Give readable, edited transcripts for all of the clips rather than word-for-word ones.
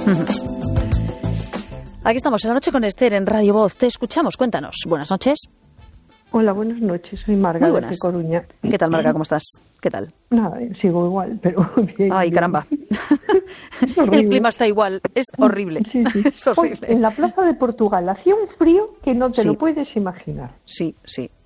Aquí estamos en La Noche con Esther en Radio Voz. Te escuchamos, cuéntanos. Buenas noches. Hola, buenas noches. Soy Marga de Coruña. ¿Qué tal, Marga? ¿Cómo estás? ¿Qué tal? Nada, sigo igual, pero bien. Ay, caramba. El clima está igual. Es horrible. Sí. Es horrible. Hoy, en la Plaza de Portugal hacía un frío que no te lo puedes imaginar. Sí.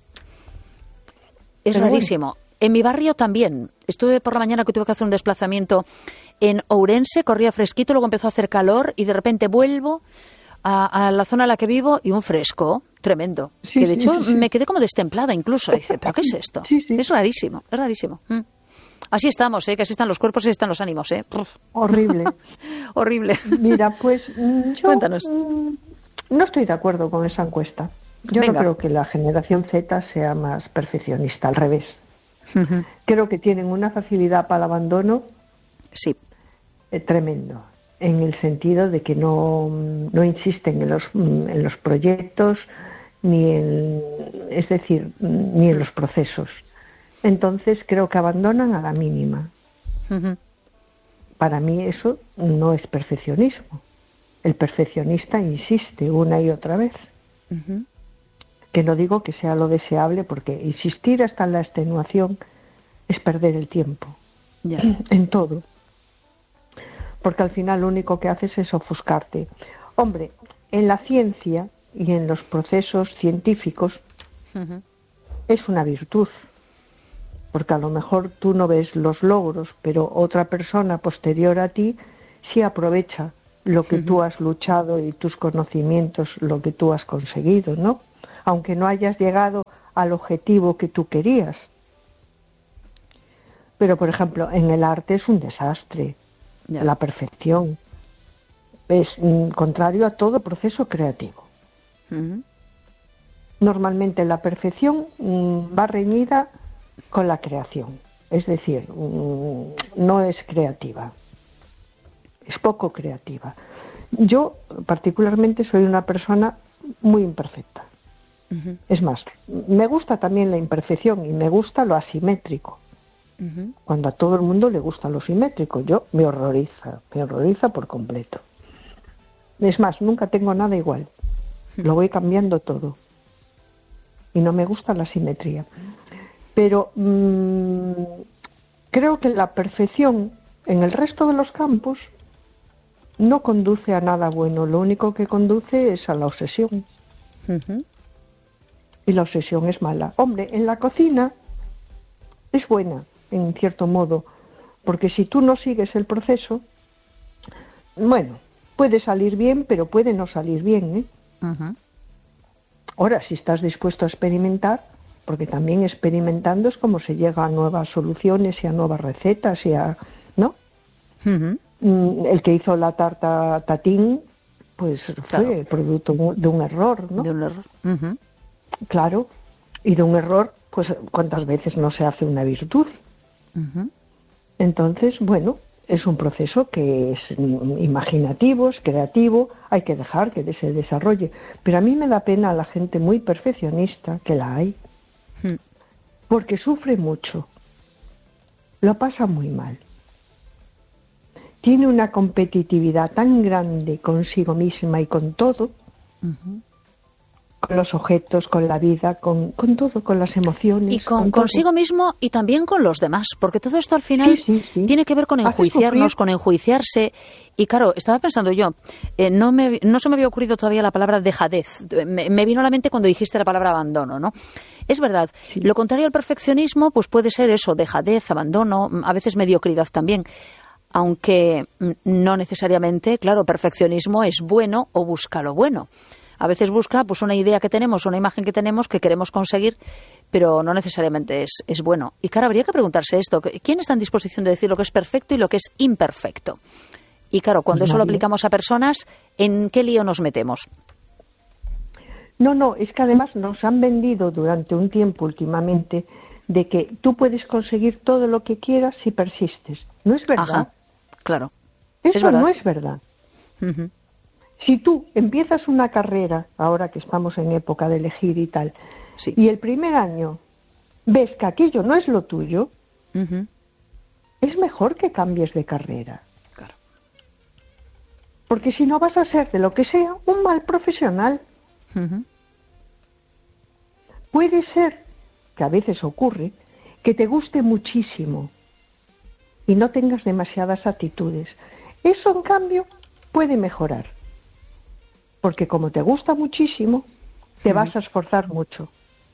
Es rarísimo. Bueno. En mi barrio también. Estuve por la mañana que tuve que hacer un desplazamiento en Ourense, corría fresquito, luego empezó a hacer calor y de repente vuelvo a la zona en la que vivo y un fresco tremendo. Que de hecho me quedé como destemplada incluso. Y dije, ¿pero qué es esto? Es rarísimo, es rarísimo. Así estamos, que así están los cuerpos y así están los ánimos. Horrible. Horrible. Mira, pues yo Cuéntanos. No estoy de acuerdo con esa encuesta. Yo no creo que la generación Z sea más perfeccionista, al revés. Creo que tienen una facilidad para el abandono tremendo, en el sentido de que no insisten en los proyectos ni en los procesos. Entonces creo que abandonan a la mínima. Para mí eso no es perfeccionismo. El perfeccionista insiste una y otra vez. Que no digo que sea lo deseable, porque insistir hasta en la extenuación es perder el tiempo en todo. Porque al final lo único que haces es ofuscarte. Hombre, en la ciencia y en los procesos científicos es una virtud. Porque a lo mejor tú no ves los logros, pero otra persona posterior a ti sí aprovecha lo que tú has luchado y tus conocimientos, lo que tú has conseguido, ¿no? Aunque no hayas llegado al objetivo que tú querías. Pero, por ejemplo, en el arte es un desastre. La perfección es contrario a todo proceso creativo. Normalmente la perfección va reñida con la creación. Es decir, no es creativa. Es poco creativa. Yo, particularmente, soy una persona muy imperfecta. Es más, me gusta también la imperfección y me gusta lo asimétrico. Cuando a todo el mundo le gusta lo simétrico, yo me horroriza por completo. Es más, nunca tengo nada igual. Lo voy cambiando todo. Y no me gusta la simetría. Pero creo que la perfección en el resto de los campos no conduce a nada bueno. Lo único que conduce es a la obsesión. Y la obsesión es mala. Hombre, en la cocina es buena, en cierto modo, porque si tú no sigues el proceso, bueno, puede salir bien, pero puede no salir bien, Ahora, si estás dispuesto a experimentar, porque también experimentando es como se llega a nuevas soluciones y a nuevas recetas y a, ¿no? El que hizo la tarta tatín, pues fue producto de un error, ¿no? De un error. Claro, y de un error, pues cuántas veces no se hace una virtud. Entonces, bueno, es un proceso que es imaginativo, es creativo, hay que dejar que se desarrolle. Pero a mí me da pena a la gente muy perfeccionista, que la hay, porque sufre mucho, lo pasa muy mal. Tiene una competitividad tan grande consigo misma y con todo, con los objetos, con la vida, con todo, con las emociones. Y consigo mismo y también con los demás, porque todo esto al final tiene que ver con enjuiciarnos, con enjuiciarse. Y claro, estaba pensando yo, no se me había ocurrido todavía la palabra dejadez. Me vino a la mente cuando dijiste la palabra abandono, ¿no? Es verdad, lo contrario al perfeccionismo pues puede ser eso, dejadez, abandono, a veces mediocridad también. Aunque no necesariamente, claro, perfeccionismo es bueno o busca lo bueno. A veces busca pues una idea que tenemos, una imagen que tenemos que queremos conseguir, pero no necesariamente es bueno. Y claro, habría que preguntarse esto, ¿quién está en disposición de decir lo que es perfecto y lo que es imperfecto? Y claro, cuando eso lo aplicamos a personas, ¿en qué lío nos metemos? No, es que además nos han vendido durante un tiempo últimamente de que tú puedes conseguir todo lo que quieras si persistes. No es verdad. Ajá, claro. Eso no es verdad. Si tú empiezas una carrera, ahora que estamos en época de elegir y tal, y el primer año ves que aquello no es lo tuyo, es mejor que cambies de carrera. Claro. Porque si no vas a ser, de lo que sea, un mal profesional. Puede ser, que a veces ocurre, que te guste muchísimo y no tengas demasiadas actitudes. Eso, en cambio, puede mejorar. Porque como te gusta muchísimo, te vas a esforzar mucho.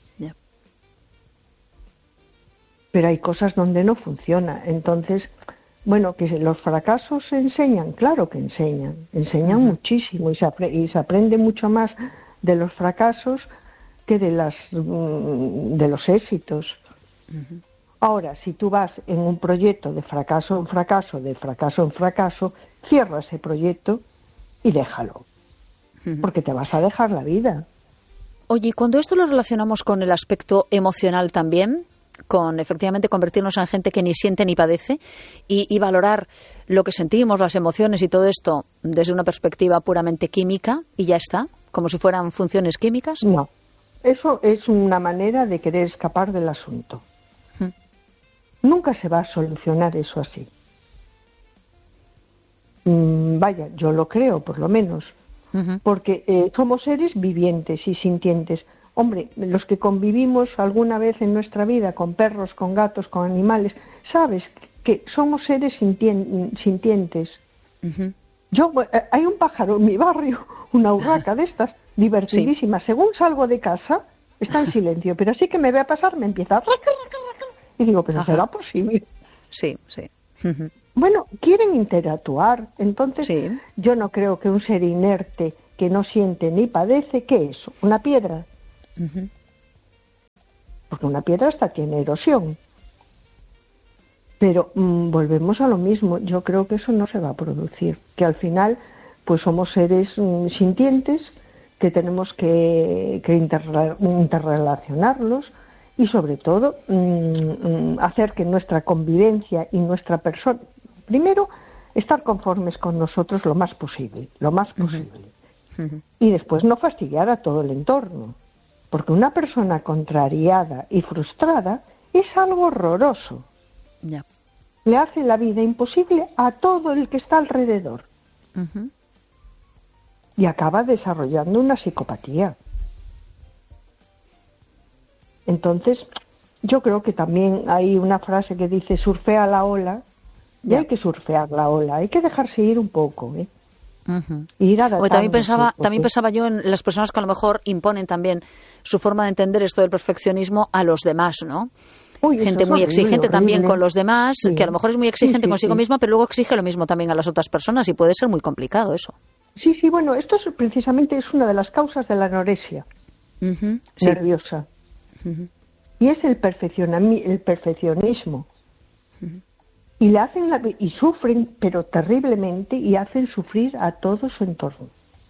Pero hay cosas donde no funciona. Entonces, bueno, que los fracasos se enseñan, claro que enseñan muchísimo y se aprende mucho más de los fracasos que de los éxitos. Ahora, si tú vas en un proyecto de fracaso en fracaso, de fracaso en fracaso, cierra ese proyecto y déjalo, porque te vas a dejar la vida. Oye, cuando esto lo relacionamos con el aspecto emocional también, con efectivamente convertirnos en gente que ni siente ni padece y valorar lo que sentimos, las emociones y todo esto desde una perspectiva puramente química y ya está, como si fueran funciones químicas. No, eso es una manera de querer escapar del asunto. Nunca se va a solucionar eso así. Vaya, yo lo creo, por lo menos, porque somos seres vivientes y sintientes. Hombre, los que convivimos alguna vez en nuestra vida con perros, con gatos, con animales, sabes que somos seres sintientes. Hay un pájaro en mi barrio, una urraca de estas, divertidísima. Sí. Según salgo de casa, está en silencio, pero así que me ve a pasar, me empieza a... Y digo, pero ¿será posible? Sí, sí. Bueno, quieren interactuar, entonces yo no creo que un ser inerte que no siente ni padece, ¿qué es? ¿Una piedra? Porque una piedra hasta tiene erosión. Pero volvemos a lo mismo, yo creo que eso no se va a producir, que al final pues somos seres sintientes que tenemos que interrelacionarlos y sobre todo hacer que nuestra convivencia y nuestra persona, primero estar conformes con nosotros lo más posible, y después no fastidiar a todo el entorno. Porque una persona contrariada y frustrada es algo horroroso. Le hace la vida imposible a todo el que está alrededor. Y acaba desarrollando una psicopatía. Entonces, yo creo que también hay una frase que dice surfea la ola, y hay que surfear la ola, hay que dejarse ir un poco, También pensaba yo en las personas que a lo mejor imponen también su forma de entender esto del perfeccionismo a los demás, ¿no? Gente muy exigente también con los demás, que a lo mejor es muy exigente consigo misma, pero luego exige lo mismo también a las otras personas y puede ser muy complicado eso. Sí, bueno, esto precisamente es una de las causas de la anorexia nerviosa. Y es el perfeccionismo. Y le hacen y sufren, pero terriblemente, y hacen sufrir a todo su entorno.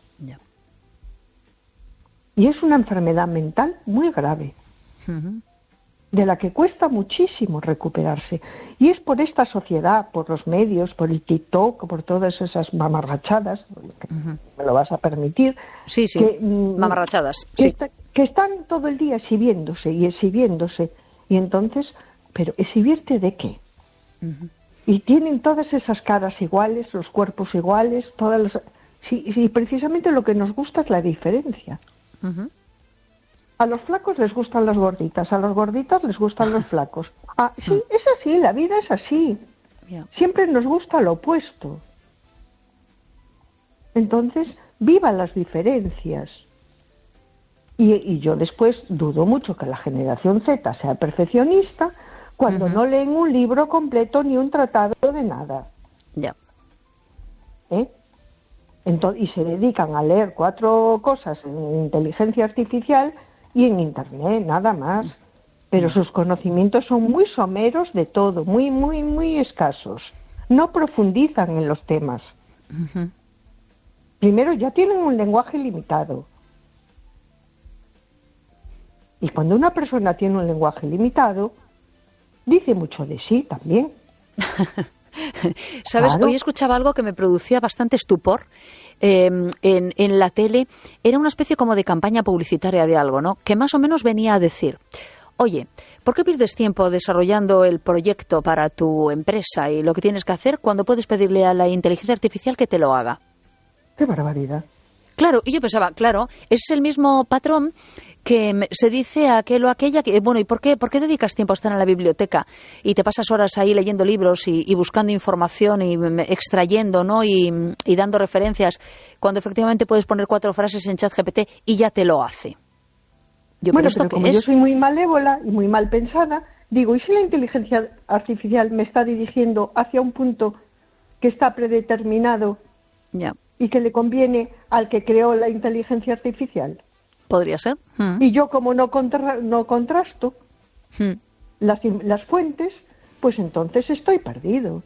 Y es una enfermedad mental muy grave, de la que cuesta muchísimo recuperarse. Y es por esta sociedad, por los medios, por el TikTok, por todas esas mamarrachadas, me lo vas a permitir. Sí, que, mamarrachadas. Que están todo el día exhibiéndose. Y entonces, ¿pero exhibirte de qué? Y tienen todas esas caras iguales, los cuerpos iguales, sí, precisamente lo que nos gusta es la diferencia. A los flacos les gustan las gorditas, a los gorditas les gustan los flacos. Sí, es así, la vida es así. Siempre nos gusta lo opuesto. Entonces, vivan las diferencias. Y yo después dudo mucho que la generación Z sea perfeccionista cuando no leen un libro completo ni un tratado de nada. Y se dedican a leer 4 cosas en inteligencia artificial y en Internet, nada más. Pero sus conocimientos son muy someros de todo, muy, muy, muy escasos. No profundizan en los temas. Primero, ya tienen un lenguaje limitado. Y cuando una persona tiene un lenguaje limitado, dice mucho de sí también. ¿Sabes? Claro. Hoy escuchaba algo que me producía bastante estupor en la tele. Era una especie como de campaña publicitaria de algo, ¿no? Que más o menos venía a decir: oye, ¿por qué pierdes tiempo desarrollando el proyecto para tu empresa y lo que tienes que hacer cuando puedes pedirle a la inteligencia artificial que te lo haga? ¡Qué barbaridad! Claro, y yo pensaba, claro, es el mismo patrón que se dice a aquel o aquella que, bueno, ¿y por qué dedicas tiempo a estar en la biblioteca y te pasas horas ahí leyendo libros y buscando información y extrayendo, ¿no? Y dando referencias, cuando efectivamente puedes poner 4 frases en ChatGPT y ya te lo hace? Bueno, pero como yo soy muy malévola y muy mal pensada, digo, ¿y si la inteligencia artificial me está dirigiendo hacia un punto que está predeterminado y que le conviene al que creó la inteligencia artificial? Podría ser. Y yo, como no contrasto las fuentes, pues entonces estoy perdido.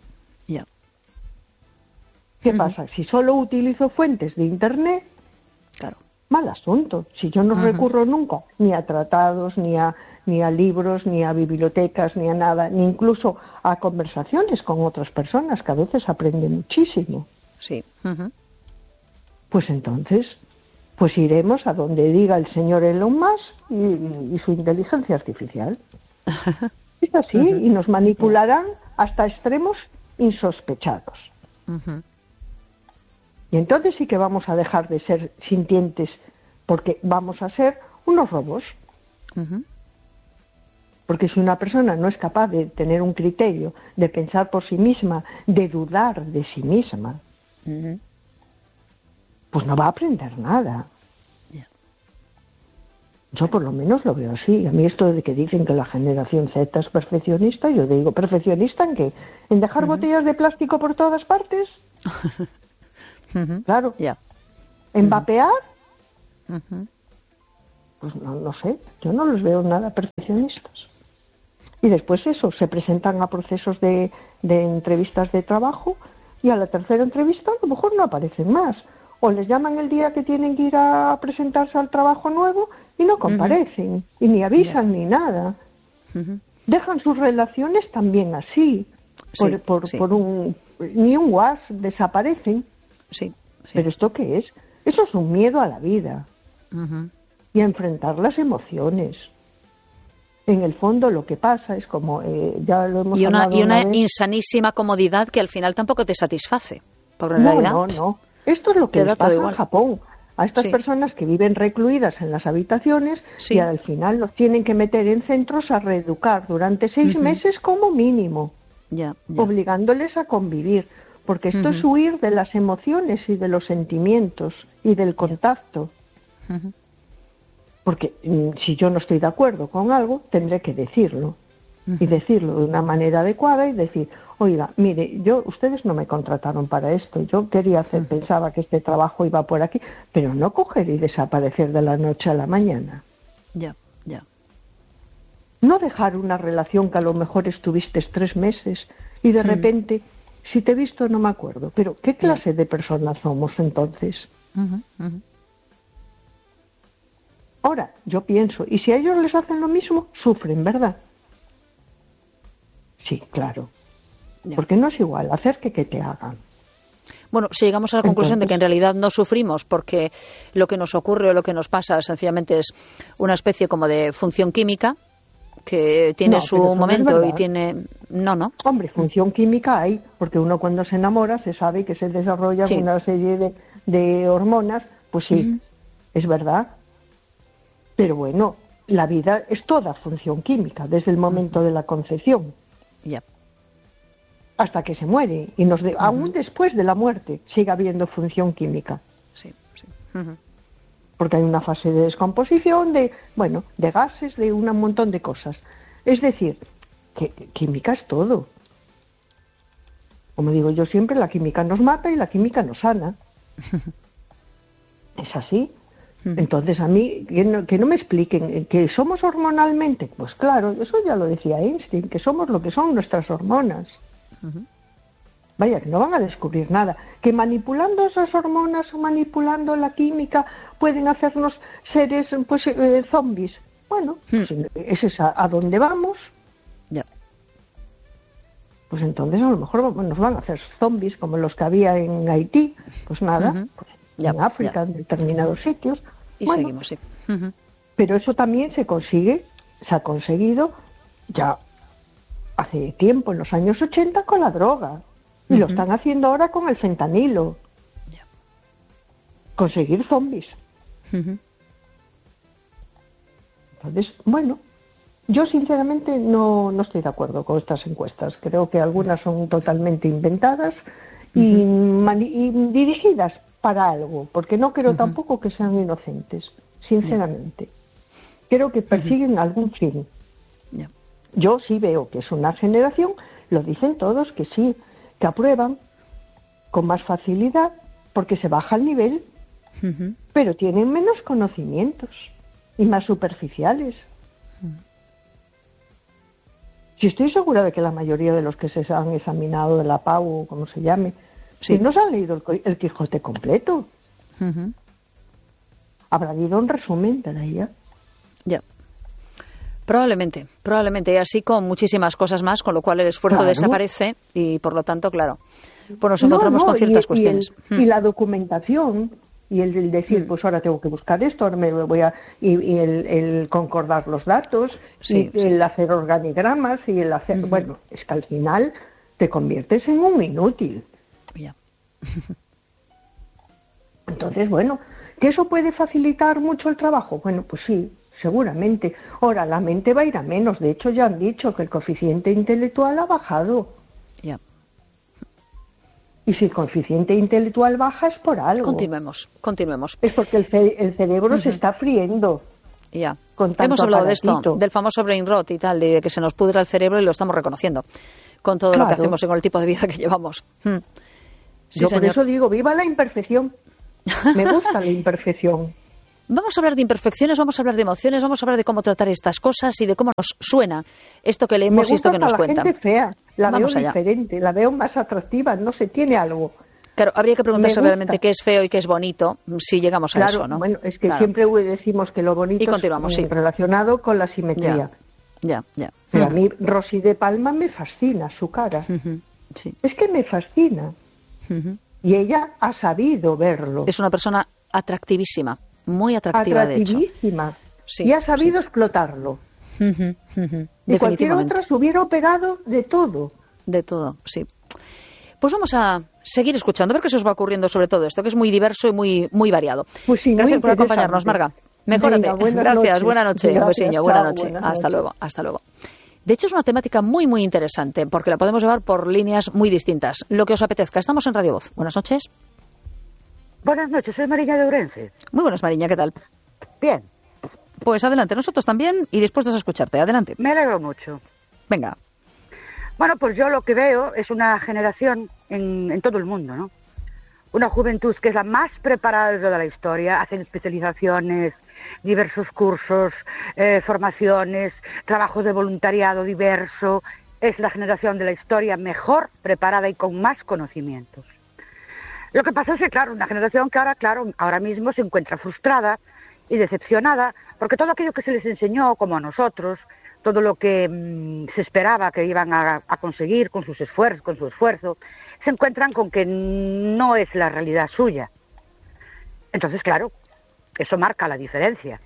¿Qué pasa? Si solo utilizo fuentes de Internet, claro, mal asunto. Si yo no recurro nunca ni a tratados, ni a libros, ni a bibliotecas, ni a nada, ni incluso a conversaciones con otras personas, que a veces aprende muchísimo. Sí. Pues entonces, pues iremos a donde diga el señor Elon Musk y su inteligencia artificial. Es así, y nos manipularán hasta extremos insospechados. Y entonces sí que vamos a dejar de ser sintientes, porque vamos a ser unos robots. Porque si una persona no es capaz de tener un criterio, de pensar por sí misma, de dudar de sí misma, pues no va a aprender nada. Yo por lo menos lo veo así. A mí esto de que dicen que la generación Z es perfeccionista, yo digo, ¿perfeccionista en qué? ¿En dejar botellas de plástico por todas partes? Claro. ¿En vapear? Pues no sé, yo no los veo nada perfeccionistas. Y después eso, se presentan a procesos de entrevistas de trabajo y a la tercera entrevista a lo mejor no aparecen más. O les llaman el día que tienen que ir a presentarse al trabajo nuevo y no comparecen, y ni avisan ni nada. Dejan sus relaciones también así, ni un WhatsApp, desaparecen. ¿Pero esto qué es? Eso es un miedo a la vida y a enfrentar las emociones. En el fondo lo que pasa es como ya lo hemos hablado una insanísima comodidad que al final tampoco te satisface. No. Esto es lo que les pasa en Japón. A estas personas que viven recluidas en las habitaciones y al final los tienen que meter en centros a reeducar durante 6 meses como mínimo, obligándoles a convivir, porque esto es huir de las emociones y de los sentimientos y del contacto. Porque si yo no estoy de acuerdo con algo, tendré que decirlo. Y decirlo de una manera adecuada y decir, oiga, mire, ustedes no me contrataron para esto, yo quería pensaba que este trabajo iba por aquí, pero no coger y desaparecer de la noche a la mañana. No dejar una relación que a lo mejor estuviste 3 meses y de repente, si te he visto no me acuerdo, pero ¿qué clase de personas somos entonces? Ahora, yo pienso, y si a ellos les hacen lo mismo, sufren, ¿verdad? Sí, claro. Porque no es igual hacer que te hagan. Bueno, si llegamos a la conclusión de que en realidad no sufrimos porque lo que nos ocurre o lo que nos pasa sencillamente es una especie como de función química que tiene su momento y tiene... No. Hombre, función química hay, porque uno cuando se enamora se sabe que se desarrolla una serie de hormonas, pues sí, es verdad. Pero bueno, la vida es toda función química, desde el momento de la concepción. Hasta que se muere. Y aún después de la muerte sigue habiendo función química. Porque hay una fase de descomposición, de gases, de un montón de cosas. Es decir, que química es todo. Como digo yo siempre, la química nos mata y la química nos sana. Es así. Entonces a mí, que no me expliquen que somos hormonalmente, pues claro, eso ya lo decía Einstein, que somos lo que son nuestras hormonas. Vaya, que no van a descubrir nada. Que manipulando esas hormonas o manipulando la química pueden hacernos seres zombies. Bueno, ese es a dónde vamos. Pues entonces a lo mejor nos van a hacer zombies como los que había en Haití. Pues nada, en África, en determinados sitios. Y seguimos, Pero eso también se ha conseguido ya hace tiempo, en los años 80, con la droga. Y lo están haciendo ahora con el fentanilo. conseguir zombies. Entonces, bueno, yo sinceramente no estoy de acuerdo con estas encuestas. Creo que algunas son totalmente inventadas y dirigidas para algo, porque no creo tampoco que sean inocentes, sinceramente. Creo que persiguen algún fin. Yo sí veo que es una generación, lo dicen todos, que sí, que aprueban con más facilidad porque se baja el nivel, pero tienen menos conocimientos y más superficiales. Si estoy segura de que la mayoría de los que se han examinado de la PAU, o como se llame, si no se han leído el Quijote completo, habrá leído un resumen de ella. Ya. Probablemente, y así con muchísimas cosas más, con lo cual el esfuerzo desaparece y, por lo tanto, claro, pues nos encontramos con ciertas cuestiones. Y la documentación, y el decir, pues ahora tengo que buscar esto, ahora me voy a... Y el concordar los datos, el hacer organigramas, y el hacer... Bueno, es que al final te conviertes en un inútil. Ya. Entonces, bueno, ¿que eso puede facilitar mucho el trabajo? Bueno, pues sí, seguramente. Ahora, la mente va a ir a menos. De hecho, ya han dicho que el coeficiente intelectual ha bajado. Ya. Y si el coeficiente intelectual baja es por algo. Continuemos. Es porque el cerebro se está friendo. Ya. Con tanto Hemos hablado aparatito. de esto, del famoso brain rot y tal, de que se nos pudra el cerebro, y lo estamos reconociendo con todo lo que hacemos y con el tipo de vida que llevamos. Sí, yo señor. por eso digo, viva la imperfección. Me gusta la imperfección. Vamos a hablar de imperfecciones, vamos a hablar de emociones, vamos a hablar de cómo tratar estas cosas y de cómo nos suena esto que leemos y esto que nos cuentan. Me gusta la gente fea, la vamos veo allá. diferente, la veo más atractiva, no sé, tiene algo. Claro, habría que preguntarse realmente qué es feo y qué es bonito si llegamos a eso, ¿no? Bueno, es que siempre decimos que lo bonito es relacionado con la simetría. Ya. Pero a mí Rosy de Palma me fascina, su cara. Sí. Es que me fascina. Y ella ha sabido verlo. Es una persona atractivísima, muy atractiva, de hecho. Sí, y ha sabido explotarlo. Y cualquier otra se hubiera operado de todo. De todo, sí. Pues vamos a seguir escuchando, ver qué se os va ocurriendo sobre todo esto, que es muy diverso y muy variado. Pues sí, gracias por acompañarnos, Marga. Mejórate. Venga, gracias, buena noche. Gracias, un besiño, buena noche. Hasta luego, hasta luego. De hecho, es una temática muy interesante, porque la podemos llevar por líneas muy distintas. Lo que os apetezca. Estamos en Radio Voz. Buenas noches. Buenas noches, soy Mariña de Ourense. Muy buenas, Mariña, ¿qué tal? Bien. Pues adelante, nosotros también y dispuestos a escucharte. Adelante. Me alegro mucho. Venga. Bueno, pues yo lo que veo es una generación en todo el mundo, ¿no? Una juventud que es la más preparada de toda la historia, hacen especializaciones, diversos cursos, formaciones, trabajos de voluntariado diverso. Es la generación de la historia mejor preparada y con más conocimientos. Lo que pasa es que, claro, una generación que ahora mismo se encuentra frustrada y decepcionada, porque todo aquello que se les enseñó, como a nosotros, todo lo que se esperaba que iban a conseguir con su esfuerzo, se encuentran con que no es la realidad suya. Entonces, claro, eso marca la diferencia.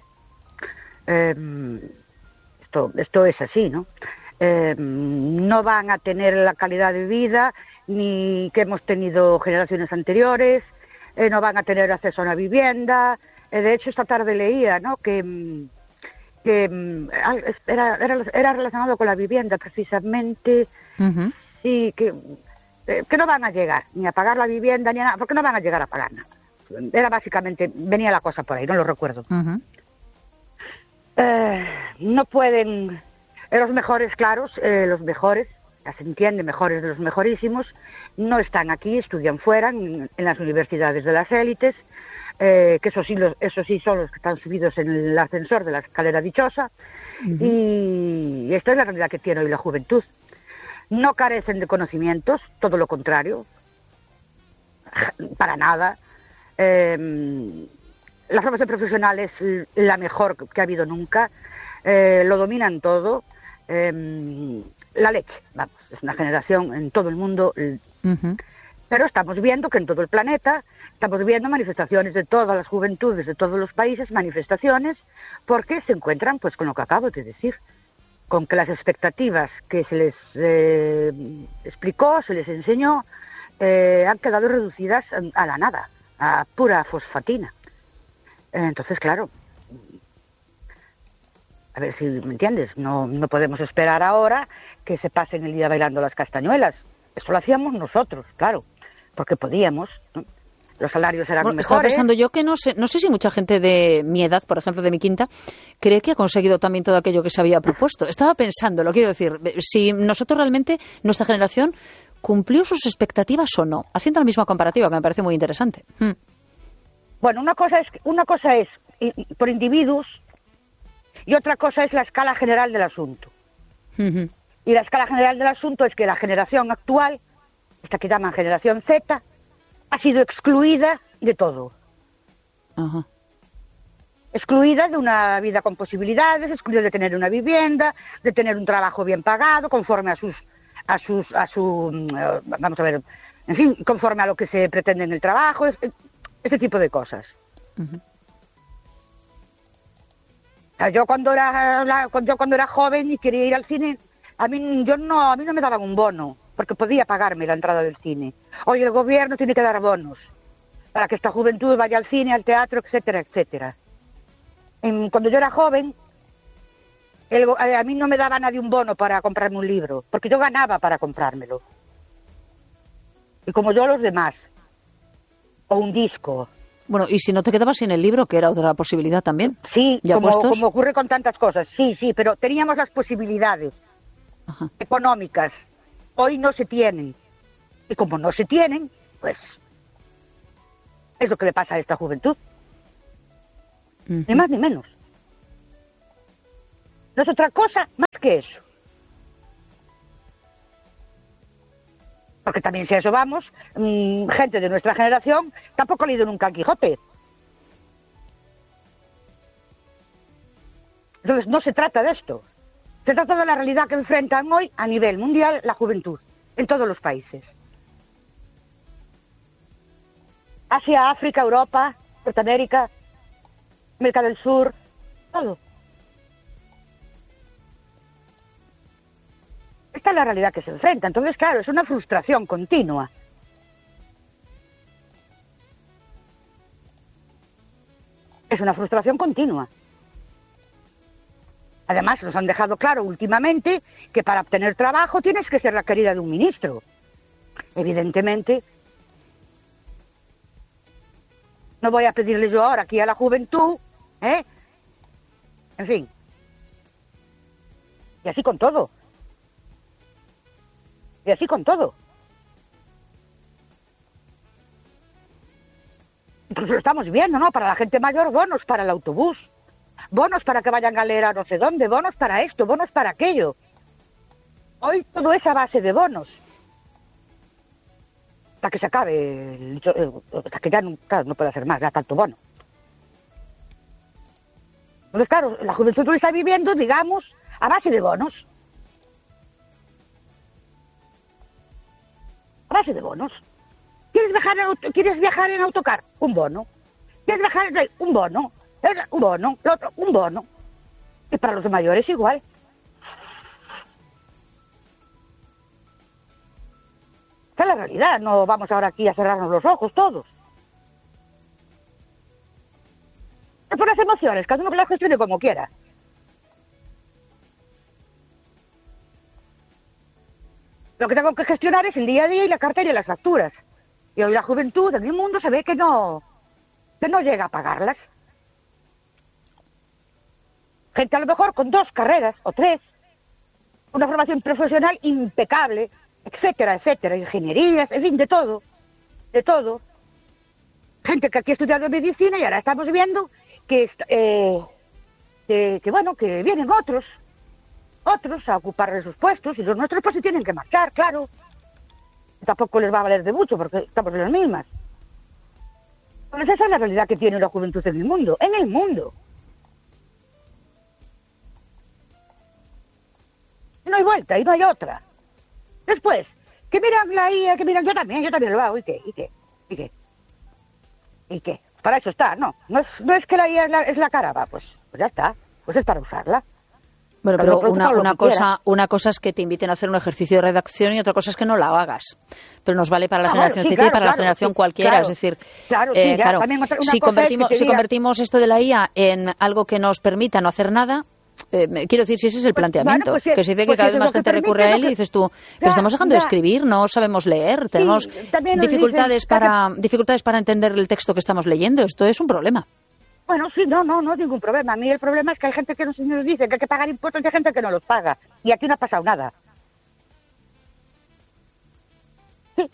Esto es así, ¿no? No van a tener la calidad de vida ni que hemos tenido generaciones anteriores, no van a tener acceso a una vivienda. De hecho, esta tarde leía, ¿no?, que era relacionado con la vivienda precisamente, y que no van a llegar ni a pagar la vivienda ni a nada, porque no van a llegar a pagar nada. Era básicamente, venía la cosa por ahí, no lo recuerdo. No pueden, los mejores, los mejores, ya se entiende, mejores de los mejorísimos, no están aquí, estudian fuera, en las universidades de las élites, que eso sí son los que están subidos en el ascensor de la escalera dichosa, y esta es la realidad que tiene hoy la juventud. No carecen de conocimientos, todo lo contrario, para nada. La formación profesional es la mejor que ha habido nunca, lo dominan todo, la leche, vamos, es una generación en todo el mundo. Pero estamos viendo que en todo el planeta estamos viendo manifestaciones de todas las juventudes, de todos los países, manifestaciones, porque se encuentran pues con lo que acabo de decir, con que las expectativas que se les explicó, se les enseñó, han quedado reducidas a la nada, a pura fosfatina. Entonces, claro, a ver si me entiendes, no podemos esperar ahora que se pasen el día bailando las castañuelas. Eso lo hacíamos nosotros, claro, porque podíamos, ¿no? Los salarios eran mejores. Estaba pensando yo que no sé si mucha gente de mi edad, por ejemplo, de mi quinta, cree que ha conseguido también todo aquello que se había propuesto. Estaba pensando, lo quiero decir, si nosotros realmente, nuestra generación, cumplió sus expectativas o no, haciendo la misma comparativa, que me parece muy interesante. Bueno, una cosa es por individuos y otra cosa es la escala general del asunto. Uh-huh. Y la escala general del asunto es que la generación actual, esta que llaman generación Z, ha sido excluida de todo. Uh-huh. Excluida de una vida con posibilidades, excluida de tener una vivienda, de tener un trabajo bien pagado, conforme a su vamos a ver, en fin, conforme a lo que se pretende en el trabajo, este tipo de cosas. Uh-huh. Yo cuando era joven y quería ir al cine, a mí no me daban un bono, porque podía pagarme la entrada del cine. Hoy el gobierno tiene que dar bonos para que esta juventud vaya al cine, al teatro, etcétera, etcétera. Cuando yo era joven, a mí no me daba nadie un bono para comprarme un libro, porque yo ganaba para comprármelo. Y como yo los demás. O un disco. Bueno, y si no te quedabas sin el libro, que era otra posibilidad también. Sí, como ocurre con tantas cosas. Sí, pero teníamos las posibilidades. Ajá. Económicas. Hoy no se tienen. Y como no se tienen, pues es lo que le pasa a esta juventud. Uh-huh. Ni más ni menos. No es otra cosa más que eso. Porque también si a eso vamos, gente de nuestra generación tampoco ha leído nunca el Quijote. Entonces no se trata de esto. Se trata de la realidad que enfrentan hoy a nivel mundial la juventud, en todos los países. Asia, África, Europa, Norteamérica, América del Sur, todo. Esta es la realidad que se enfrenta. Entonces, claro, es una frustración continua. Es una frustración continua. Además, nos han dejado claro últimamente que para obtener trabajo tienes que ser la querida de un ministro. Evidentemente, no voy a pedirle yo ahora aquí a la juventud, ¿eh? En fin. Y así con todo. Y así con todo. Incluso lo estamos viendo, ¿no? Para la gente mayor, bonos para el autobús. Bonos para que vayan a leer a no sé dónde. Bonos para esto, bonos para aquello. Hoy todo es a base de bonos. Hasta que se acabe, hasta que ya no puede hacer más, ya tanto bono. Entonces, claro, la juventud hoy está viviendo, digamos, a base de bonos. A base de bonos. ¿Quieres viajar en autocar? Un bono. ¿Quieres viajar en un bono? Un bono. El otro, un bono. Y para los mayores igual. Esta es la realidad. No vamos ahora aquí a cerrarnos los ojos todos. Es por las emociones. Cada uno que las gestione como quiera. Lo que tengo que gestionar es el día a día y la cartera y las facturas. Y hoy la juventud en el mundo se ve que no llega a pagarlas. Gente a lo mejor con 2 carreras o 3, una formación profesional impecable, etcétera, etcétera, ingenierías, en fin, de todo. Gente que aquí ha estudiado medicina y ahora estamos viendo que vienen otros a ocupar esos puestos y los nuestros pues se tienen que marchar, claro. Tampoco les va a valer de mucho porque estamos en las mismas. Pues esa es la realidad que tiene la juventud en el mundo. Y no hay vuelta, y no hay otra. Después, que miran la IA, que miran, yo también lo hago, ¿y qué? Para eso está, no es que la IA es la cara, va, pues ya está, pues es para usarla. Bueno, pero una cosa es que te inviten a hacer un ejercicio de redacción y otra cosa es que no la hagas. Pero nos vale para la generación Z y para la generación cualquiera. Es decir, si convertimos esto de la IA en algo que nos permita no hacer nada, quiero decir, si ese es el planteamiento, que se dice que cada vez más gente recurre a él y dices tú, pero estamos dejando de escribir, no sabemos leer, tenemos dificultades para entender el texto que estamos leyendo. Esto es un problema. Bueno, sí, no, ningún problema. A mí el problema es que hay gente que nos dice que hay que pagar impuestos y hay gente que no los paga. Y aquí no ha pasado nada. Sí.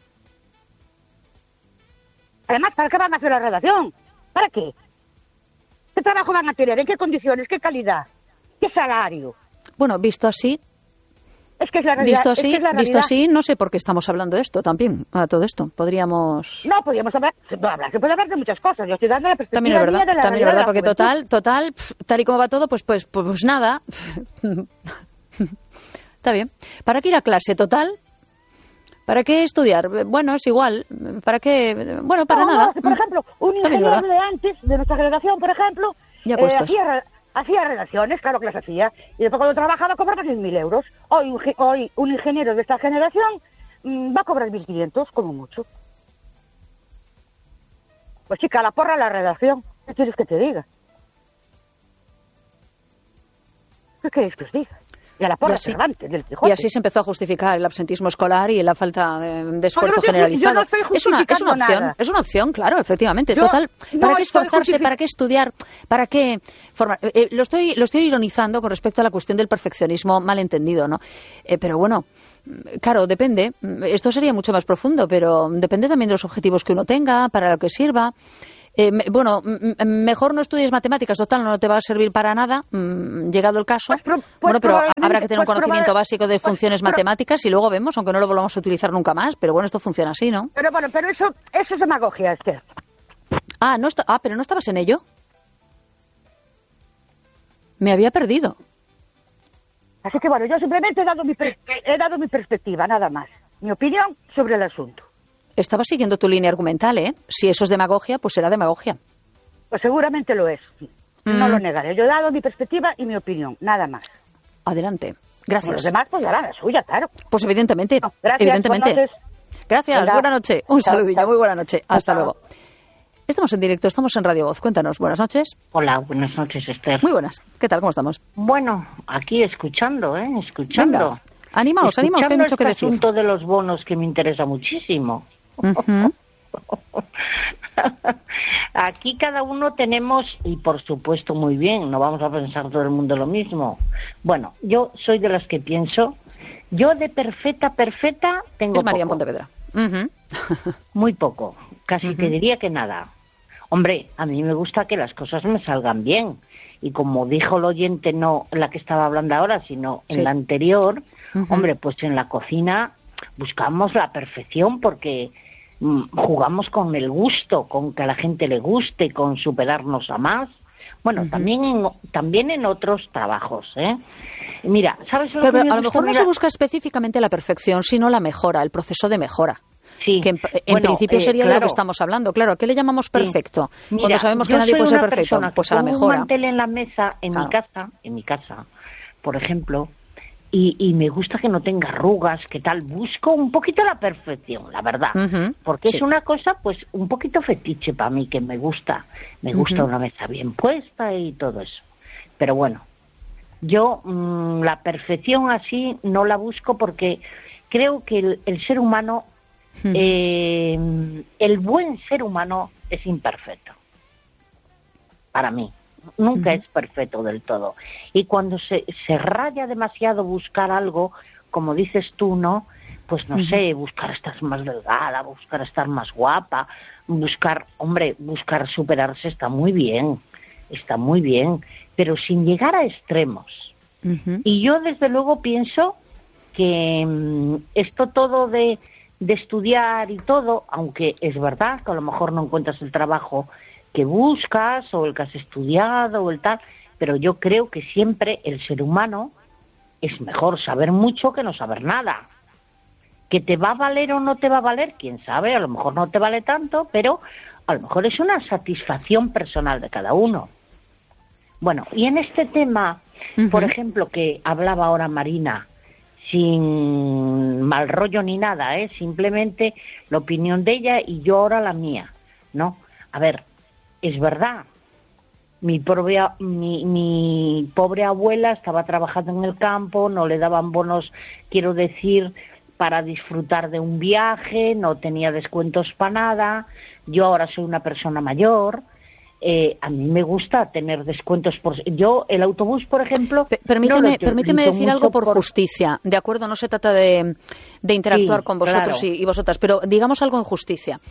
Además, ¿para qué van a hacer la redacción? ¿Para qué? ¿Qué trabajo van a tener? ¿En qué condiciones? ¿Qué calidad? ¿Qué salario? Bueno, visto así... Es que es la realidad. Visto así, no sé por qué estamos hablando de esto también, a todo esto. Podríamos hablar, se puede hablar de muchas cosas. Yo estoy dando la perspectiva también es verdad, de la también es verdad, porque total, tal y como va todo, pues nada. Está bien. ¿Para qué ir a clase? Total. ¿Para qué estudiar? Bueno, es igual. ¿Para qué? Bueno, para nada. Por ejemplo, un ingeniero de antes, de nuestra generación, por ejemplo, hacía redacciones, claro que las hacía, y después cuando trabajaba cobraba 6.000 euros. Hoy un ingeniero de esta generación va a cobrar 1.500, como mucho. Pues chica, la porra la redacción. ¿Qué quieres que te diga? ¿Qué quieres que os diga? Y a la porra Cervantes del Quijote. Y así se empezó a justificar el absentismo escolar y la falta de esfuerzo generalizado. Es una opción, claro, efectivamente. Total, ¿para qué esforzarse? ¿Para qué estudiar? ¿Para qué formar? Lo estoy ironizando con respecto a la cuestión del perfeccionismo malentendido, ¿no? Pero bueno, claro, depende. Esto sería mucho más profundo, pero depende también de los objetivos que uno tenga, para lo que sirva. Mejor no estudies matemáticas, total, no te va a servir para nada, llegado el caso. Pero habrá que tener un conocimiento básico de funciones matemáticas y luego vemos, aunque no lo volvamos a utilizar nunca más, pero bueno, esto funciona así, ¿no? Pero eso es demagogia, Esther. Pero no estabas en ello. Me había perdido. Así que bueno, yo simplemente he dado mi perspectiva, nada más. Mi opinión sobre el asunto. Estaba siguiendo tu línea argumental, ¿eh? Si eso es demagogia, pues será demagogia. Pues seguramente lo es. No lo negaré. Yo he dado mi perspectiva y mi opinión, nada más. Adelante. Gracias. Bueno, los demás pues darán la suya, claro. Pues evidentemente. No, gracias, evidentemente. Gracias, buena noche. Un saludillo, muy buena noche. Hasta luego. Estamos en directo, estamos en Radio Voz. Cuéntanos, buenas noches. Hola, buenas noches, Esther. Muy buenas. ¿Qué tal? ¿Cómo estamos? Bueno, aquí escuchando. Venga, animaos, que hay mucho que decir. El asunto de los bonos que me interesa muchísimo. Aquí cada uno tenemos, y por supuesto muy bien, no vamos a pensar todo el mundo lo mismo. Bueno, yo soy de las que pienso, yo de perfecta tengo es María poco. Pontevedra. Muy poco, casi te diría que nada. Hombre, a mí me gusta que las cosas me salgan bien. Y como dijo el oyente, no la que estaba hablando ahora, sino en la anterior, hombre, pues en la cocina buscamos la perfección porque jugamos con el gusto, con que a la gente le guste, con superarnos a más. Bueno, también en otros trabajos, ¿eh? Mira, ¿sabes lo que a lo mejor no se busca específicamente la perfección, sino la mejora, el proceso de mejora. Sí. Que en principio sería de lo que estamos hablando. Claro, ¿a qué le llamamos perfecto? Sí. Mira, cuando sabemos que nadie puede ser perfecto, pues a la mejora. Un mantel en la mesa, en mi casa, por ejemplo, y me gusta que no tenga arrugas, que tal, busco un poquito la perfección, la verdad, porque es una cosa, pues, un poquito fetiche para mí, que me gusta una mesa bien puesta y todo eso. Pero bueno, yo la perfección así no la busco porque creo que el ser humano, el buen ser humano es imperfecto, para mí. Nunca es perfecto del todo. Y cuando se raya demasiado buscar algo, como dices tú, ¿no? Pues no sé, buscar estar más delgada, buscar estar más guapa, buscar superarse está muy bien, pero sin llegar a extremos. Y yo desde luego pienso que esto todo de estudiar y todo, aunque es verdad que a lo mejor no encuentras el trabajo que buscas o el que has estudiado o el tal, pero yo creo que siempre el ser humano es mejor saber mucho que no saber nada. ¿Que te va a valer o no te va a valer? Quién sabe, a lo mejor no te vale tanto, pero a lo mejor es una satisfacción personal de cada uno. Bueno, y en este tema Por ejemplo, que hablaba ahora Marina, sin mal rollo ni nada, simplemente la opinión de ella y yo ahora la mía, ¿no? A ver, es verdad, mi pobre abuela estaba trabajando en el campo, no le daban bonos, quiero decir, para disfrutar de un viaje, no tenía descuentos para nada, yo ahora soy una persona mayor. A mí me gusta tener descuentos yo el autobús, por ejemplo. Permíteme decir algo por justicia, de acuerdo, no se trata de interactuar con vosotros y vosotras, pero digamos algo en justicia.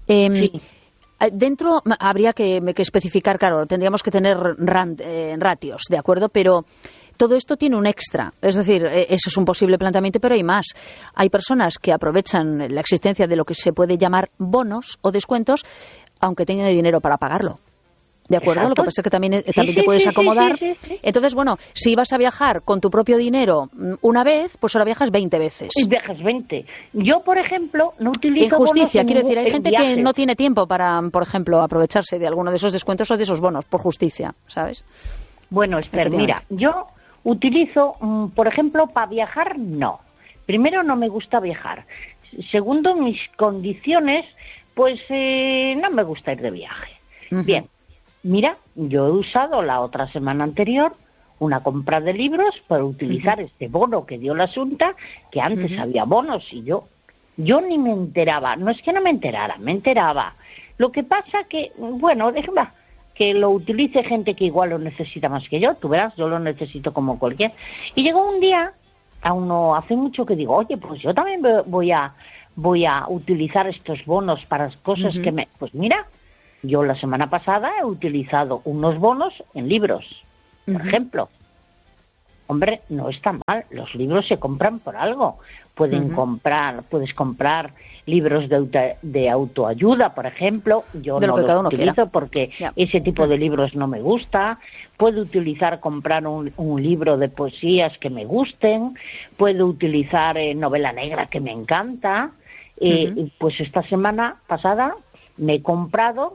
Dentro habría que especificar, claro, tendríamos que tener ratios, de acuerdo, pero todo esto tiene un extra, es decir, eso es un posible planteamiento, pero hay más. Hay personas que aprovechan la existencia de lo que se puede llamar bonos o descuentos, aunque tengan dinero para pagarlo. ¿De acuerdo? Exacto. Lo que pasa es que también te puedes acomodar. Sí. Entonces, bueno, si vas a viajar con tu propio dinero una vez, pues ahora viajas 20 veces. Y viajas 20. Yo, por ejemplo, no utilizo Injusticia, bonos quiero decir, hay gente viajes. Que no tiene tiempo para, por ejemplo, aprovecharse de alguno de esos descuentos o de esos bonos, por justicia, ¿sabes? Bueno, Esther, mira, yo utilizo, por ejemplo, para viajar, no. Primero, no me gusta viajar. Segundo, mis condiciones, pues no me gusta ir de viaje. Bien. Mira, yo he usado la otra semana anterior una compra de libros para utilizar este bono que dio la Asunta, que antes había bonos y yo ni me enteraba. No es que no me enterara, me enteraba. Lo que pasa que, bueno, déjame que lo utilice gente que igual lo necesita más que yo. Tú verás, yo lo necesito como cualquier. Y llegó un día, hace mucho que digo, oye, pues yo también voy a utilizar estos bonos para cosas que me... Pues mira... Yo la semana pasada he utilizado unos bonos en libros, por ejemplo. Hombre, no está mal, los libros se compran por algo. Puedes comprar libros de autoayuda, por ejemplo. Yo no los utilizo porque ese tipo de libros no me gusta. Puedo comprar un libro de poesías que me gusten. Puedo utilizar novela negra que me encanta. Pues esta semana pasada me he comprado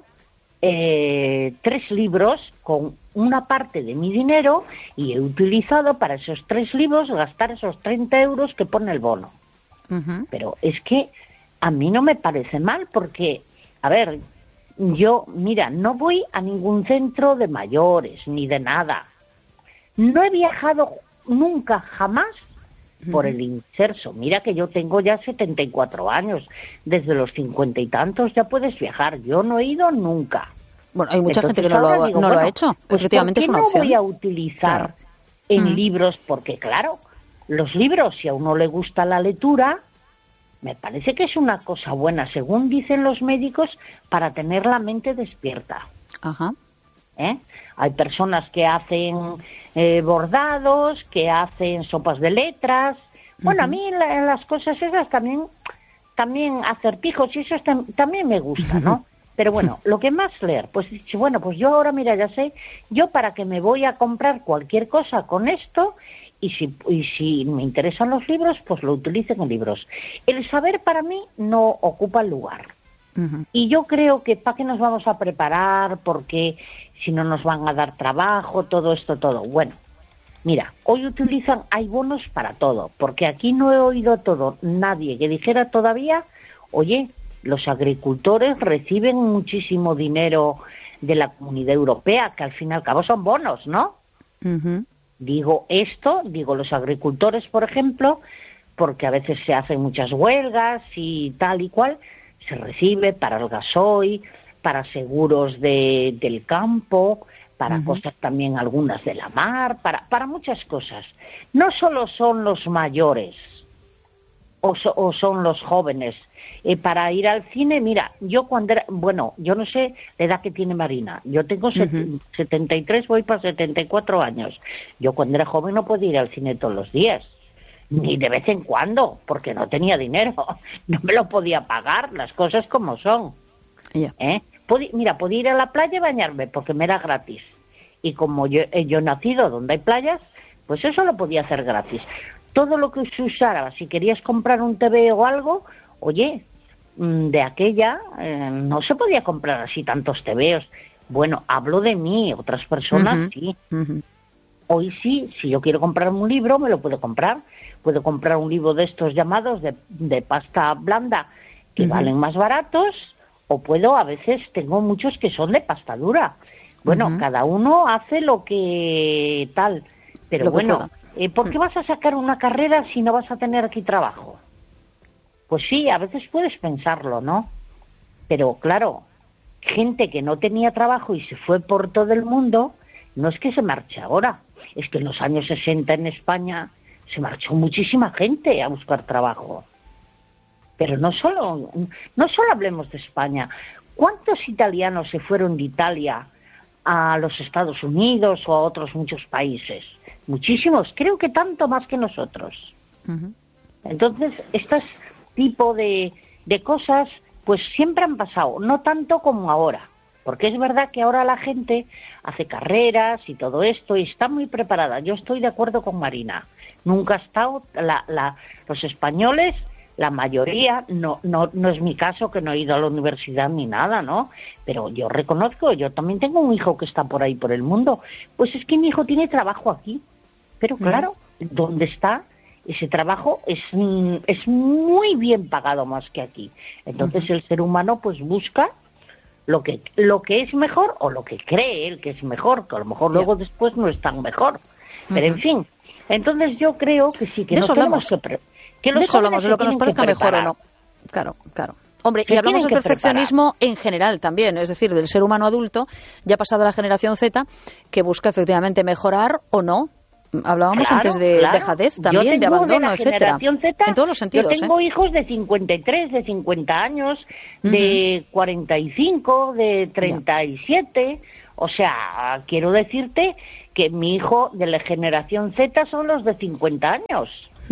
3 libros con una parte de mi dinero y he utilizado para esos 3 libros gastar esos 30 euros que pone el bono. Pero es que a mí no me parece mal porque, a ver, yo, mira, no voy a ningún centro de mayores ni de nada. No he viajado nunca, jamás, por el inserso. Mira que yo tengo ya 74 años. Desde los 50 y tantos ya puedes viajar. Yo no he ido nunca. Bueno, hay mucha gente que no lo ha hecho. Pues efectivamente es una opción. ¿Por qué no voy a utilizar en libros? Porque, claro, los libros, si a uno le gusta la lectura, me parece que es una cosa buena, según dicen los médicos, para tener la mente despierta. Hay personas que hacen bordados, que hacen sopas de letras. Bueno, a mí las cosas esas también acertijos y eso también me gusta, ¿no? Pero bueno, lo que más leer, pues bueno, pues yo ahora, mira, ya sé, yo para que me voy a comprar cualquier cosa con esto y si me interesan los libros, pues lo utilicen en libros. El saber para mí no ocupa el lugar. Y yo creo que ¿para qué nos vamos a preparar? Porque si no nos van a dar trabajo, todo esto, todo. Bueno, mira, hoy hay bonos para todo, porque aquí no he oído nadie que dijera todavía, oye, los agricultores reciben muchísimo dinero de la Comunidad Europea, que al fin y al cabo son bonos, ¿no? Digo los agricultores, por ejemplo, porque a veces se hacen muchas huelgas y tal y cual, se recibe para el gasoil, para seguros del campo, para cosas también algunas de la mar, para muchas cosas. No solo son los mayores o son los jóvenes. Para ir al cine, mira, yo cuando era, bueno, yo no sé la edad que tiene Marina, yo tengo 73, voy para 74 años. Yo cuando era joven no podía ir al cine todos los días, ni de vez en cuando, porque no tenía dinero, no me lo podía pagar, las cosas como son. Podía ir a la playa y bañarme, porque me era gratis. Y como yo he nacido donde hay playas, pues eso lo podía hacer gratis. Todo lo que se usara, si querías comprar un TV o algo, oye, de aquella no se podía comprar así tantos TVs. Bueno, hablo de mí, otras personas sí. Hoy sí, si yo quiero comprarme un libro, me lo puedo comprar. Puedo comprar un libro de estos llamados de pasta blanda, que valen más baratos, o puedo, a veces tengo muchos que son de pasta dura. Bueno, cada uno hace lo que tal. Pero bueno, ¿por qué vas a sacar una carrera si no vas a tener aquí trabajo? Pues sí, a veces puedes pensarlo, ¿no? Pero claro, gente que no tenía trabajo y se fue por todo el mundo, no es que se marche ahora, es que en los años 60 en España se marchó muchísima gente a buscar trabajo. Pero no solo hablemos de España. ¿Cuántos italianos se fueron de Italia a los Estados Unidos o a otros muchos países? Muchísimos, creo que tanto más que nosotros. Entonces, este tipo de cosas pues siempre han pasado, no tanto como ahora, porque es verdad que ahora la gente hace carreras y todo esto y está muy preparada. Yo estoy de acuerdo con Marina. Nunca ha estado los españoles, la mayoría, no es mi caso, que no he ido a la universidad ni nada, ¿no? Pero yo reconozco, yo también tengo un hijo que está por ahí por el mundo. Pues es que mi hijo tiene trabajo aquí. Pero claro, ¿dónde está? Ese trabajo es muy bien pagado más que aquí. Entonces el ser humano pues busca lo que es mejor o lo que cree él que es mejor, que a lo mejor luego después no es tan mejor. Pero en fin, entonces yo creo que sí, que de no eso tenemos hablamos. Que los de eso hablamos, de lo que nos parezca mejor o no. Claro. Hombre, y hablamos del perfeccionismo en general también, es decir, del ser humano adulto, ya pasado la generación Z, que busca efectivamente mejorar o no. Hablábamos antes de dejadez también, de abandono, etcétera. En todos los sentidos. Yo tengo hijos de 53, de 50 años, de 45, de 37. O sea, quiero decirte que mi hijo de la generación Z son los de 50 años.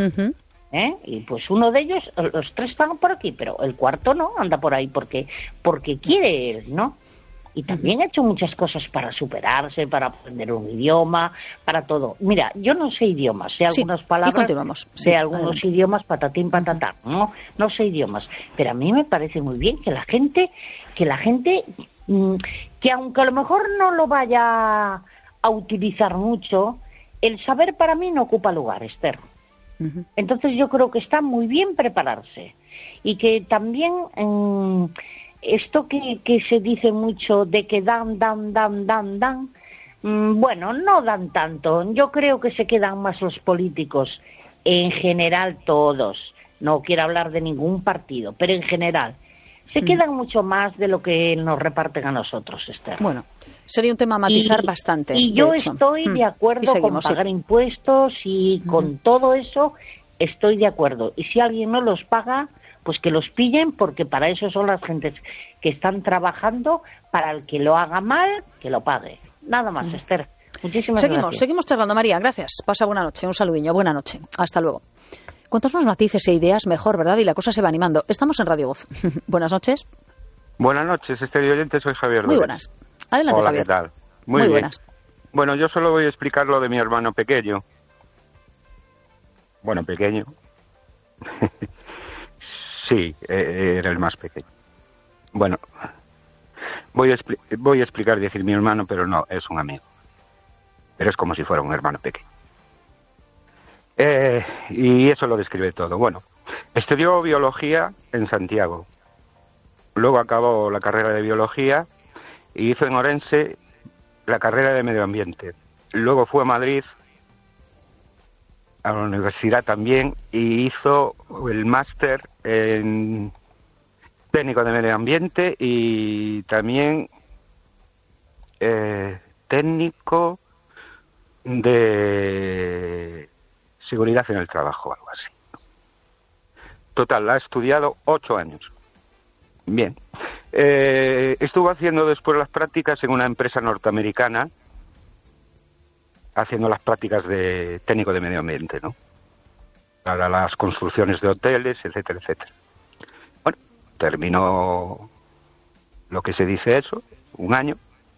Y pues uno de ellos, los tres están por aquí, pero el cuarto no, anda por ahí porque quiere él, ¿no? Y también ha hecho muchas cosas para superarse, para aprender un idioma, para todo. Mira, yo no sé idiomas, sé algunas palabras, sé algunos idiomas, patatín, patatá, no sé idiomas. Pero a mí me parece muy bien que la gente, que aunque a lo mejor no lo vaya a utilizar mucho, el saber para mí no ocupa lugar, Esther. Entonces yo creo que está muy bien prepararse. Y que también... esto que se dice mucho de que dan, bueno, no dan tanto. Yo creo que se quedan más los políticos, en general todos. No quiero hablar de ningún partido, pero en general. Se quedan mucho más de lo que nos reparten a nosotros, Esther. Bueno, sería un tema a matizar bastante. Y yo estoy de acuerdo con pagar impuestos y con todo eso estoy de acuerdo. Y si alguien no los paga, pues que los pillen, porque para eso son las gentes que están trabajando, para el que lo haga mal, que lo pague. Nada más, Esther. Muchísimas gracias. Seguimos charlando, María. Gracias. Pasa buena noche. Un saludiño. Buena noche. Hasta luego. Cuantos más matices e ideas, mejor, ¿verdad? Y la cosa se va animando. Estamos en Radio Voz. Buenas noches. Buenas noches, Esther y oyente. Soy Javier. Muy buenas. Adelante, Hola, Javier. ¿qué tal? Muy bien. Buenas. Bueno, yo solo voy a explicar lo de mi hermano pequeño. Bueno, pequeño. Sí, era el más pequeño. Bueno, voy a explicar, decir mi hermano, pero no, es un amigo. Pero es como si fuera un hermano pequeño. Y eso lo describe todo. Bueno, estudió biología en Santiago. Luego acabó la carrera de biología y hizo en Orense la carrera de medio ambiente. Luego fue a Madrid, a la universidad también, y hizo el máster en técnico de medio ambiente y también técnico de seguridad en el trabajo, algo así. Total, la ha estudiado 8 años. Bien. Estuvo haciendo después las prácticas en una empresa norteamericana, haciendo las prácticas de técnico de medio ambiente, ¿no? Para las construcciones de hoteles, etcétera, etcétera. Bueno, terminó lo que se dice eso, 1 año.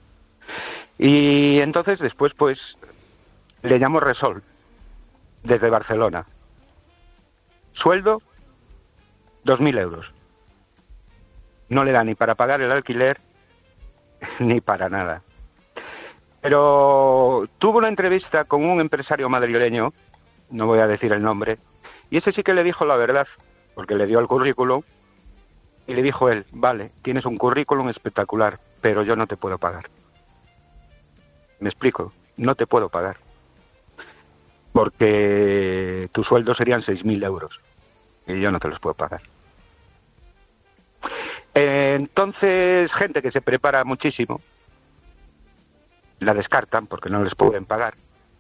Y entonces después, pues, le llamó Resol, desde Barcelona. Sueldo, 2.000 euros. No le da ni para pagar el alquiler, ni para nada. Pero tuvo una entrevista con un empresario madrileño, no voy a decir el nombre, y ese sí que le dijo la verdad, porque le dio el currículum, y le dijo él, vale, tienes un currículum espectacular, pero yo no te puedo pagar. ¿Me explico? No te puedo pagar. Porque tu sueldo serían 6.000 euros, y yo no te los puedo pagar. Entonces, gente que se prepara muchísimo, la descartan porque no les pueden pagar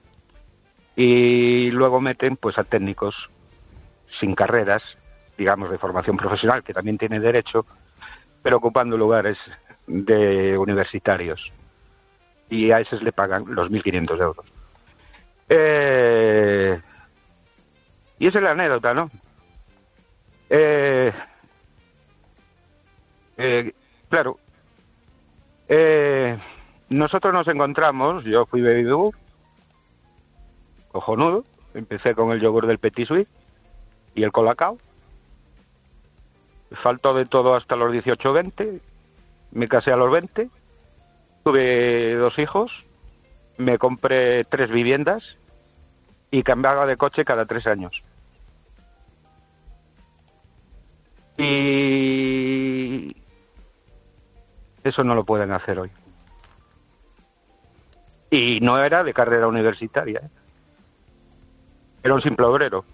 y luego meten pues a técnicos sin carreras, digamos, de formación profesional, que también tienen derecho, pero ocupando lugares de universitarios, y a esos le pagan los 1.500 euros. Y esa es la anécdota, ¿no? Claro, nosotros nos encontramos, yo fui baby boom, cojonudo, empecé con el yogur del Petit Suisse y el Colacao, faltó de todo hasta los 18 o 20, me casé a los 20, tuve 2 hijos, me compré 3 viviendas y cambiaba de coche cada 3 años. Y eso no lo pueden hacer hoy. Y no era de carrera universitaria, ¿eh? Era un simple obrero.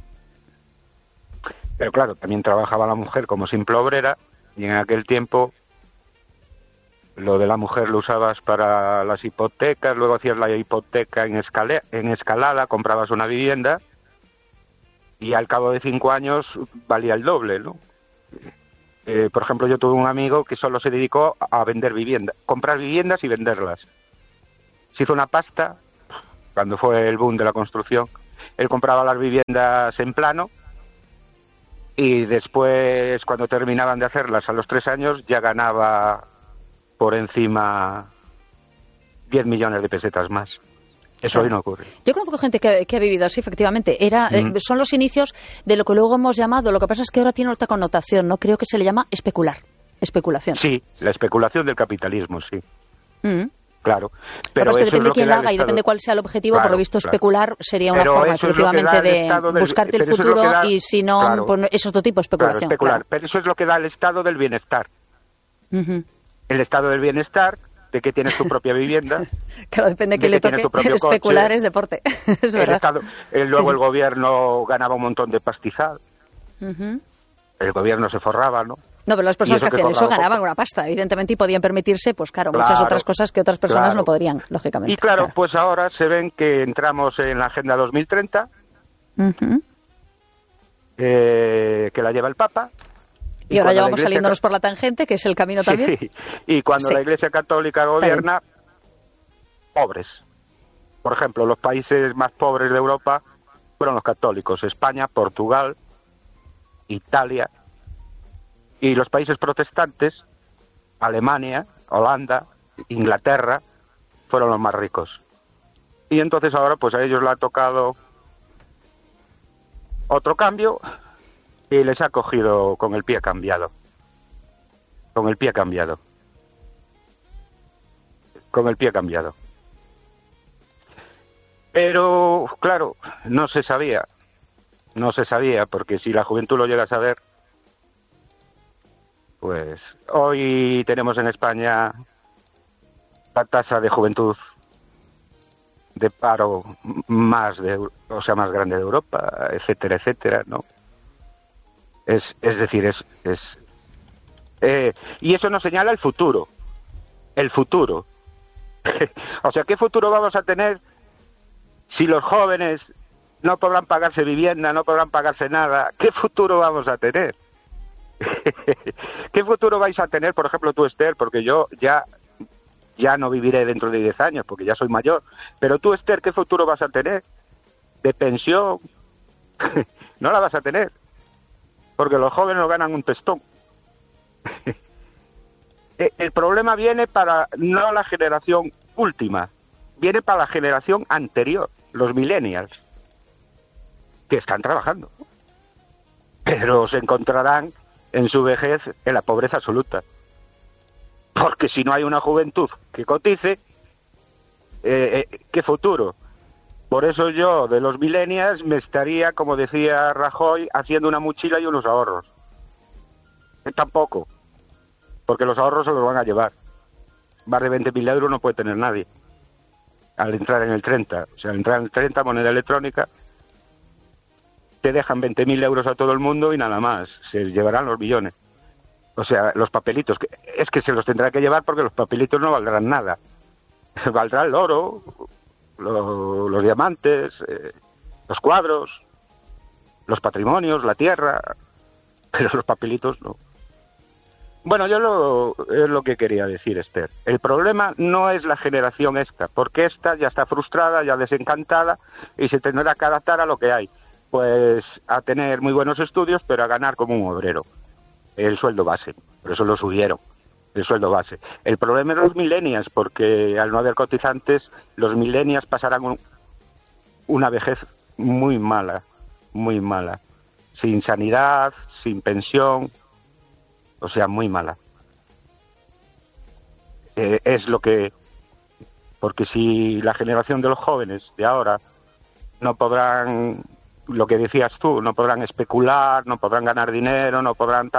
Pero claro, también trabajaba la mujer como simple obrera, y en aquel tiempo lo de la mujer lo usabas para las hipotecas, luego hacías la hipoteca en escalada, comprabas una vivienda y al cabo de 5 años valía el doble, ¿no? Por ejemplo, yo tuve un amigo que solo se dedicó a vender viviendas, comprar viviendas y venderlas. Se hizo una pasta cuando fue el boom de la construcción. Él compraba las viviendas en plano y después, cuando terminaban de hacerlas a los 3 años, ya ganaba por encima 10 millones de pesetas más. Eso hoy no ocurre. Yo conozco gente que ha vivido así, efectivamente. Son los inicios de lo que luego hemos llamado, lo que pasa es que ahora tiene otra connotación, ¿no? Creo que se le llama especulación. Sí, la especulación del capitalismo, sí. Claro. Pero es que depende de quién la haga y depende cuál sea el objetivo. Claro, por lo visto, especular sería una forma, efectivamente, de buscarte el futuro, y si no, pues es otro tipo de especulación. Claro, especular. Pero eso es lo que da el estado del bienestar. El estado del bienestar, de que tienes tu propia vivienda. Claro, depende de que le toque. Especular coche, es deporte. Es verdad. Luego el gobierno ganaba un montón de pastizal. El gobierno se forraba, ¿no? No, pero las personas que hacían eso ganaban una pasta, evidentemente, y podían permitirse, pues claro, muchas otras cosas que otras personas no podrían, lógicamente. Y claro, pues ahora se ven que entramos en la Agenda 2030, que la lleva el Papa. Y ahora ya vamos saliéndonos por la tangente, que es el camino también. Sí. Y cuando la Iglesia Católica gobierna, pobres. Por ejemplo, los países más pobres de Europa fueron los católicos: España, Portugal, Italia. Y los países protestantes, Alemania, Holanda, Inglaterra, fueron los más ricos. Y entonces ahora pues a ellos le ha tocado otro cambio y les ha cogido con el pie cambiado. Con el pie cambiado. Con el pie cambiado. Pero, claro, no se sabía. No se sabía, porque si la juventud lo llega a saber, pues hoy tenemos en España la tasa de juventud de paro más grande de Europa, etcétera, etcétera, ¿no? Es decir, y eso nos señala el futuro. O sea, ¿qué futuro vamos a tener si los jóvenes no podrán pagarse vivienda, no podrán pagarse nada? ¿Qué futuro vamos a tener? ¿Qué futuro vais a tener, por ejemplo, tú, Esther? Porque yo ya no viviré dentro de 10 años, porque ya soy mayor. Pero tú, Esther, ¿qué futuro vas a tener? ¿De pensión? No la vas a tener, porque los jóvenes no ganan un testón. El problema viene para no la generación última, viene para la generación anterior, los millennials, que están trabajando, pero se encontrarán en su vejez en la pobreza absoluta, porque si no hay una juventud que cotice, ¿qué futuro? Por eso yo, de los millennials, me estaría, como decía Rajoy, haciendo una mochila y unos ahorros. Tampoco, porque los ahorros se los van a llevar. Más de 20.000 euros no puede tener nadie al entrar en el 30. O sea, al entrar en el 30, moneda electrónica, te dejan 20.000 euros a todo el mundo y nada más. Se llevarán los millones. O sea, los papelitos, es que se los tendrá que llevar porque los papelitos no valdrán nada. Valdrá el oro, los diamantes, los cuadros, los patrimonios, la tierra, pero los papelitos no. Bueno, es lo que quería decir, Esther. El problema no es la generación esta, porque esta ya está frustrada, ya desencantada y se tendrá que adaptar a lo que hay. Pues a tener muy buenos estudios, pero a ganar como un obrero. El sueldo base, por eso lo subieron, el sueldo base. El problema es los millennials, porque al no haber cotizantes, los millennials pasarán una vejez muy mala, sin sanidad, sin pensión, o sea, muy mala. Es lo que... Porque si la generación de los jóvenes de ahora no podrán... Lo que decías tú, no podrán especular, no podrán ganar dinero, no podrán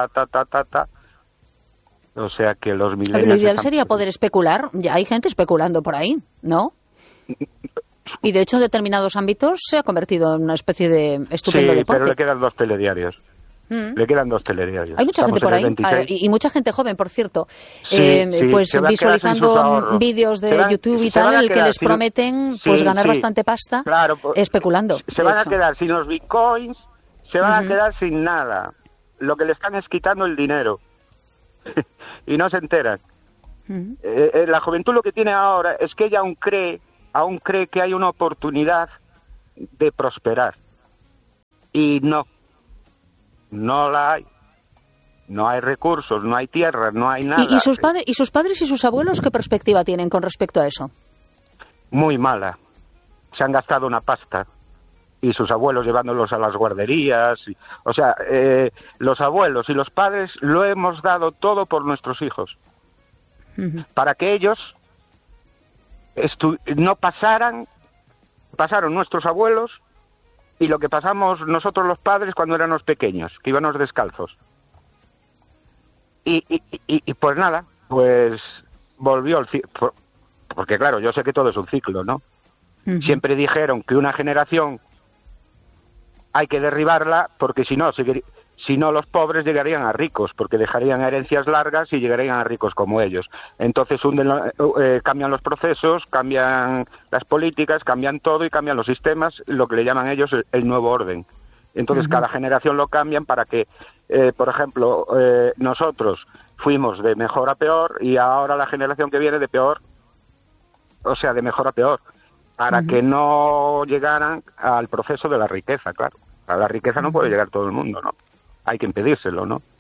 O sea que los millennials... Lo ideal sería poder especular. Ya hay gente especulando por ahí, ¿no? Y de hecho en determinados ámbitos se ha convertido en una especie de estupendo deporte. Pero le quedan 2 telediarios. Le quedan 2 telediarios. Hay mucha gente por ahí, y mucha gente joven, por cierto, pues visualizando vídeos de YouTube y tal, en el que les prometen pues ganar bastante pasta especulando. Se van a quedar sin los bitcoins, se van a quedar sin nada. Lo que le están es quitando el dinero. Y no se enteran. La juventud lo que tiene ahora es que ella aún cree que hay una oportunidad de prosperar. Y no la hay. No hay recursos, no hay tierra, no hay nada. ¿Y sus padres y sus abuelos qué perspectiva tienen con respecto a eso? Muy mala. Se han gastado una pasta. Y sus abuelos llevándolos a las guarderías. O sea, los abuelos y los padres lo hemos dado todo por nuestros hijos. Para que ellos no pasaron nuestros abuelos y lo que pasamos nosotros los padres cuando éramos pequeños, que íbamos descalzos. Y pues nada, pues volvió el ciclo. Porque claro, yo sé que todo es un ciclo, ¿no? Siempre dijeron que una generación hay que derribarla porque si no los pobres llegarían a ricos, porque dejarían herencias largas y llegarían a ricos como ellos. Entonces cambian los procesos, cambian las políticas, cambian todo y cambian los sistemas, lo que le llaman ellos el nuevo orden. Entonces cada generación lo cambian para que, por ejemplo, nosotros fuimos de mejor a peor y ahora la generación que viene de peor, o sea, de mejor a peor, para que no llegaran al proceso de la riqueza, claro. A la riqueza no puede llegar todo el mundo, ¿no? Hay que impedírselo, ¿no?